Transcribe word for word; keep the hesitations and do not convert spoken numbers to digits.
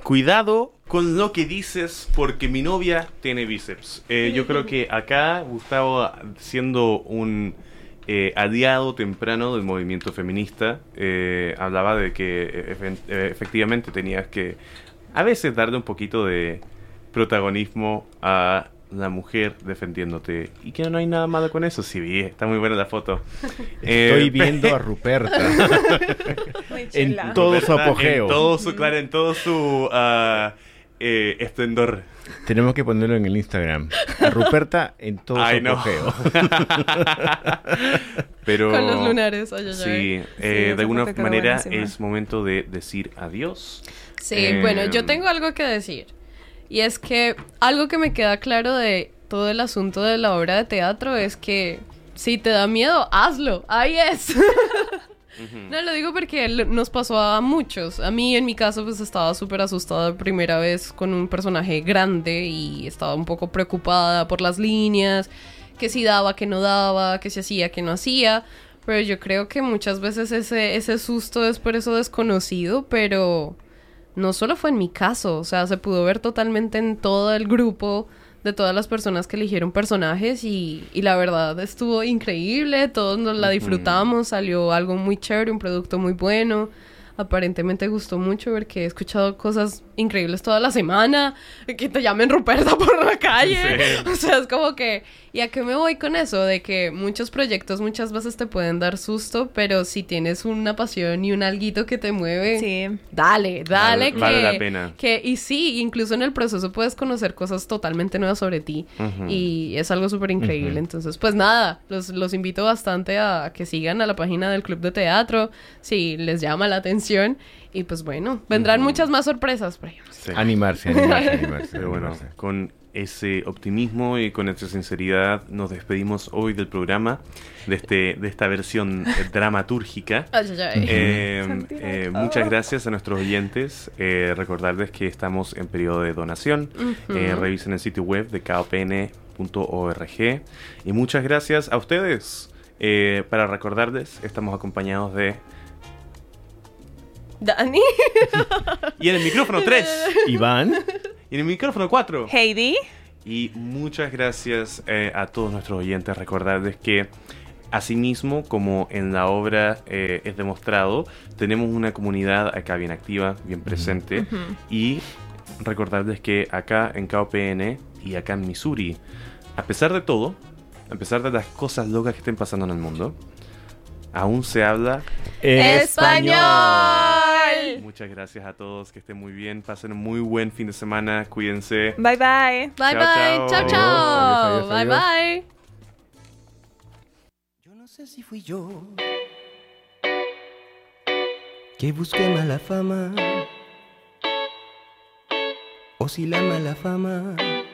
Cuidado con lo que dices porque mi novia tiene bíceps. Eh, yo creo que acá Gustavo, siendo un eh, aliado temprano del movimiento feminista, eh, hablaba de que efe- eh, efectivamente tenías que a veces darle un poquito de protagonismo a la mujer defendiéndote. Y que no hay nada malo con eso. Sí, vi, está muy buena la foto. Estoy Eh, viendo a Ruperta Muy en chela. todo su ¿verdad? apogeo. En todo su, claro, en todo su ah, eh, esplendor. Tenemos que ponerlo en el Instagram. A Ruperta en todo Ay, su no. apogeo. Pero Con los lunares, ay, ay, ay. sí, eh, Sí, de esa alguna foto quedó manera buenísima. es momento de decir adiós. Sí, Eh, bueno, yo tengo algo que decir. Y es que algo que me queda claro de todo el asunto de la obra de teatro es que si te da miedo, hazlo. Ahí es. No, lo digo porque lo- nos pasó a muchos. A mí, en mi caso, pues estaba súper asustada de primera vez con un personaje grande y estaba un poco preocupada por las líneas, que si daba, que no daba, que si hacía, que no hacía. Pero yo creo que muchas veces ese, ese susto es por eso desconocido, pero no solo fue en mi caso, o sea, se pudo ver totalmente en todo el grupo de todas las personas que eligieron personajes y, y la verdad estuvo increíble, todos nos la disfrutamos, salió algo muy chévere, un producto muy bueno. Aparentemente gustó mucho porque he escuchado cosas increíbles toda la semana, que te llamen Ruperta por la calle. Sí. O sea, es como que, ¿y a qué me voy con eso? De que muchos proyectos muchas veces te pueden dar susto, pero si tienes una pasión y un alguito que te mueve, Sí. dale, dale, Vale- que, vale la pena. que, y sí, incluso en el proceso puedes conocer cosas totalmente nuevas sobre ti. Ujú. Y es algo súper increíble. Ujú. Entonces, pues nada, los, los invito bastante a que sigan a la página del Club de Teatro, si les llama la atención. Y pues bueno, vendrán Ujú. muchas más sorpresas. Pero Sí. Animarse, animarse, animarse. Pero bueno, animarse. con ese optimismo y con esa sinceridad nos despedimos hoy del programa, de este de esta versión eh, dramatúrgica. Ay, ay, ay. Eh, Santiago. eh, muchas gracias a nuestros oyentes. Eh, recordarles que estamos en periodo de donación. Ujú. Eh, revisen el sitio web de k o p n punto org. Y muchas gracias a ustedes. Eh, para recordarles, estamos acompañados de... Dani. Y en el micrófono tres. Iván, Y en el micrófono cuatro. Heidi. Y muchas gracias eh, a todos nuestros oyentes. Recordarles que, asimismo, como en la obra eh, es demostrado, tenemos una comunidad acá bien activa, bien presente. Ujú. Y recordarles que acá en K O P N y acá en Missouri, a pesar de todo, a pesar de las cosas locas que estén pasando en el mundo, aún se habla. Español. Muchas gracias a todos, que estén muy bien, pasen un muy buen fin de semana, cuídense. Bye bye. Bye, Chao, bye. chao. Chao, chao. Adiós, adiós, Bye, adiós. bye. Yo no sé si fui yo que busqué mala fama o si la mala fama